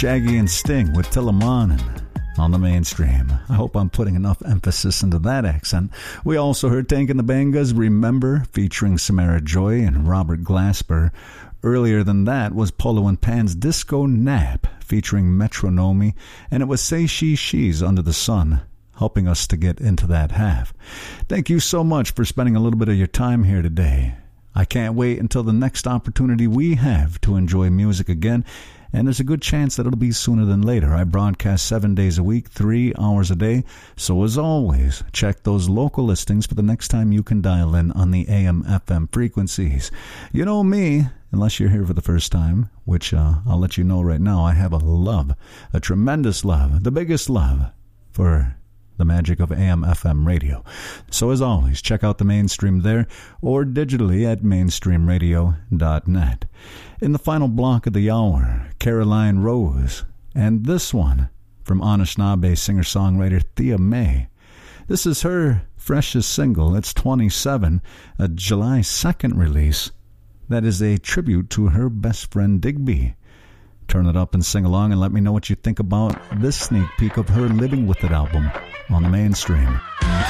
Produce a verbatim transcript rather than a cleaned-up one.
Shaggy and Sting with Tillamanen on the Mainstream. I hope I'm putting enough emphasis into that accent. We also heard Tank and the Bangas, Remember, featuring Samara Joy and Robert Glasper. Earlier than that was Polo and Pan's Disco Nap, featuring Metronomy, and it was Say She She's Under the Sun, helping us to get into that half. Thank you so much for spending a little bit of your time here today. I can't wait until the next opportunity we have to enjoy music again, and there's a good chance that it'll be sooner than later. I broadcast seven days a week, three hours a day, so as always, check those local listings for the next time you can dial in on the A M F M frequencies. You know me, unless you're here for the first time, which uh, I'll let you know right now, I have a love, a tremendous love, the biggest love for the magic of A M F M radio. So as always, check out the Mainstream there or digitally at mainstream radio dot net. In the final block of the hour, Caroline Rose, and this one from Anishinaabe singer-songwriter Thea May. This is her freshest single. It's twenty-seven, a July second release that is a tribute to her best friend Digby. Turn it up and sing along and let me know what you think about this sneak peek of her Living With It album on the Mainstream.